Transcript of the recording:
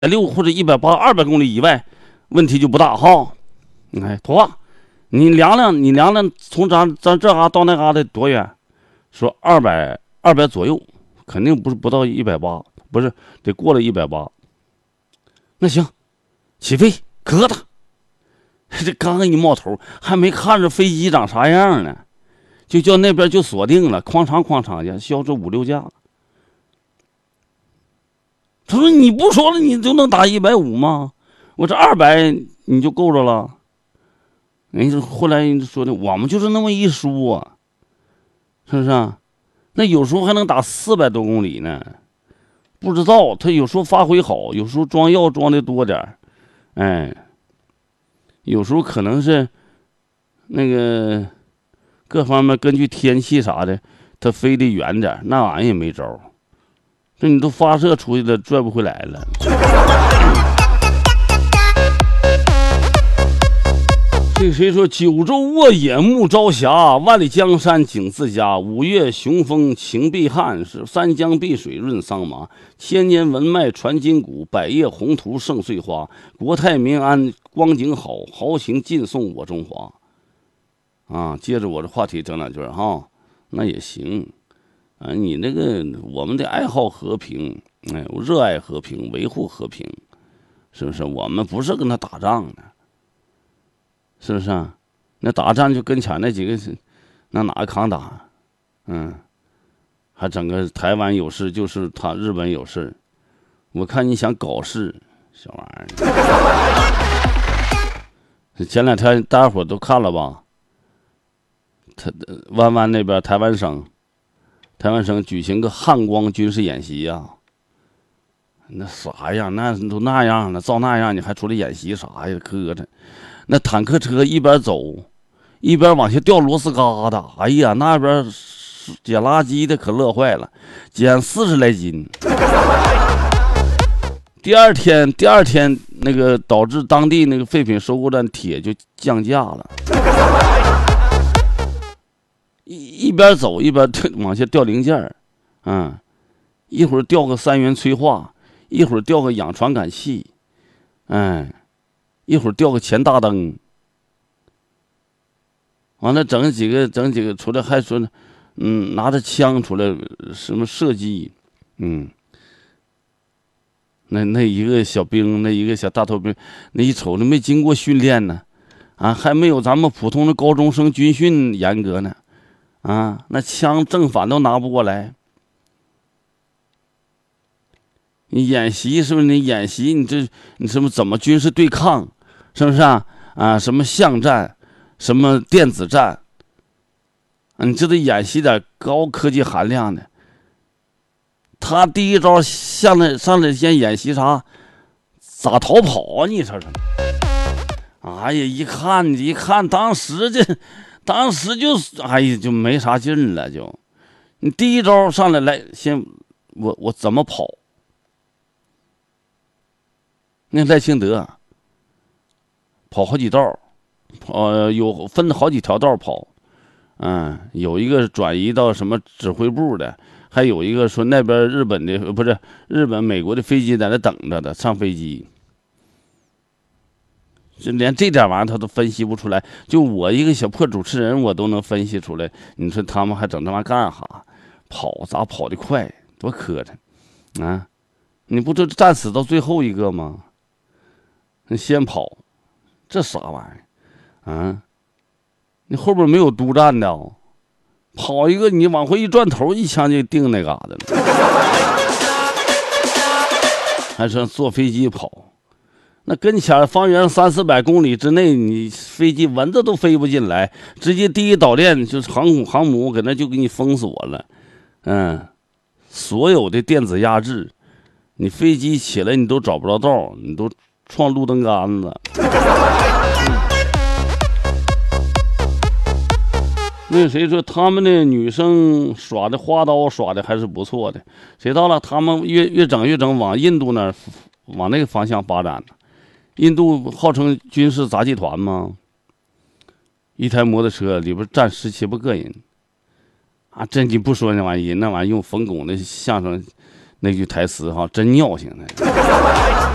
160或者180、200公里以外，问题就不大哈。哎，图画，你量量，从咱这嘎到那嘎的多远？说200左右，肯定不到180，不是得过了180。那行，起飞，磕它。这刚一冒头，还没看着飞机长啥样呢，就叫那边就锁定了，哐嚓去，消失5、6架。他说：“你不说了，你就能打150吗？我这200你就够着了。”人家后来人家说的，我们就是那么一输啊，是不是啊？那有时候还能打400多公里呢，不知道他有时候发挥好，有时候装药装的多点，哎，有时候可能是那个各方面根据天气啥的，他飞得远点，那玩意也没招。这你都发射出去了，拽不回来了。这个谁说九州沃野暮朝霞，万里江山景自佳。5月雄风晴碧汉，是3江碧水润桑麻。千年文脉传今古，百叶宏图胜岁花。国泰民安光景好，豪情尽送我中华。啊，接着我这话题整两句哈，那也行。啊，你那个我们得爱好和平，哎，热爱和平，维护和平，是不是？我们不是跟他打仗的，是不是啊？那打仗就跟前那几个，那哪个抗打？还整个台湾有事，就是他日本有事。我看你想搞事，小玩意儿。前2天大家伙都看了吧？湾湾那边台湾省举行个汉光军事演习呀，那啥样？那都那样了，照那样你还出来演习啥呀？磕碜！那坦克车一边走，一边往下掉螺丝疙瘩，哎呀，那边捡垃圾的可乐坏了，捡40来斤。第二天那个导致当地那个废品收购站铁就降价了。一边走一边往下掉零件，一会儿掉个3元催化，一会儿掉个氧传感器，一会儿掉个前大灯，完了整几个出来，还说拿着枪出来什么射击，那一个小兵，那一个小大头兵，那一瞅那没经过训练呢，还没有咱们普通的高中生军训严格呢。那枪正反都拿不过来。你演习是不是？你演习你什么怎么军事对抗，是不是啊？什么巷战，什么电子战，你这得演习点高科技含量的。他第一招上来先演习啥？咋逃跑啊？你瞅瞅。哎呀，一看，当时就哎呀，就没啥劲了。就你第一招上来先我怎么跑？那赖清德跑好几道，有分好几条道跑，有一个转移到什么指挥部的，还有一个说那边日本的不是日本美国的飞机在那等着的，上飞机。就连这点玩意儿他都分析不出来，就我一个小破主持人我都能分析出来，你说他们还整这玩意儿干哈？跑咋跑得快？多磕碜啊！你不就战死到最后一个吗？你先跑，这啥玩意儿？你后边没有督战的跑一个你往回一转头，一枪就定那嘎达了。还是坐飞机跑。那跟前方圆300-400公里之内，你飞机蚊子都飞不进来，直接第一岛链就是航母搁那就给你封锁了，所有的电子压制，你飞机起来你都找不着道，你都撞路灯杆子。那谁说他们的女生耍的花刀耍的还是不错的？谁到了他们越整往印度那儿往那个方向发展呢？印度号称军事杂技团吗？一台摩托车里边站17、18个人，真你不说那玩意儿，那玩意儿用冯巩的相声那句台词真尿性的。